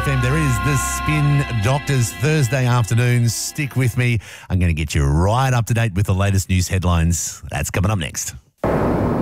FM. There is the Spin Doctors Thursday afternoon. Stick with me. I'm going to get you right up to date with the latest news headlines. That's coming up next.